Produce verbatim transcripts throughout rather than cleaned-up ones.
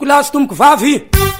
lasy tomoko vavy.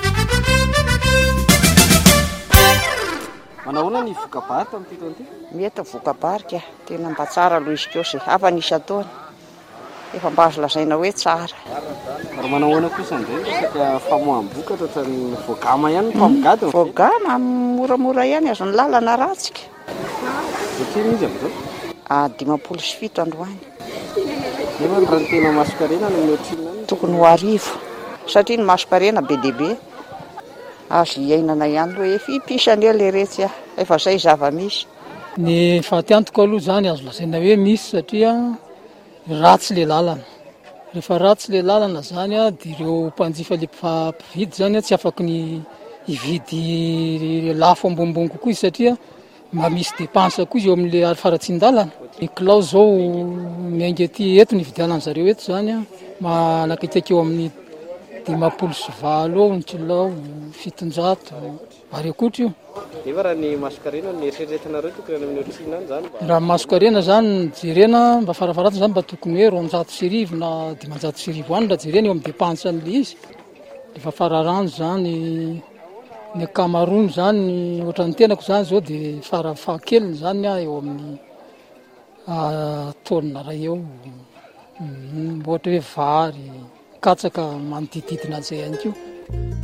Manahoana ny vokabary tamin'ity taona ity? Mety vokabarika tena mba tsara aloha izy koa hafa nisy ataony efa mba azo lazaina hoe tsara. Ary manahoana kosa indray resaka famoaham-bokatra ohatran'ny voagama ihany ny mpamogady? Voagama moramora ihany azony lalana ratsika. Otriny izy amin'izao? A dimampolo sy fito androany. Nefa ny raha ny tena masokarena no otriny any? Tokony ho arivo satria ny masokarena be dia be azo iainana ihany loha efa ipisany le retsy ah efa izay zava-misy. Ny fahatyantoko aloha zany azo lazaina hoe misy satria ratsy le lalana. Rehefa ratsy le lalana zany a dia ireo mpanjifa le mpividy zany a tsy afaky ny hividy lafo ambonimbony kokoa izy satria mba misy dépense koa izy eo amin'le faratsin-dalana. Ny kilao zao miainga aty eto ny vidianany zareo eto zany a manakaiky eo amin'ny dimampolo sy valo eo ny kilao, fitonjato ary akoatra io. Nefa raha ny masokarena ny eritreretinareo tokony any amin'ny otrina any zany? Raha masokarena zany jerena mba farafaratiny zany mba tokony hoe roanjato sy arivo na dimanjato sy arivo any raha jerena eo amin'ny dépense an'le izy. Efa fararano zany ny ankamaroany zany ohatran'ny tenako zany zao dia farafahakeliny zany a eo amin'ny taonina iray eo. Ohatra hoe vary, katsaka manodididina an'izay ihany koa.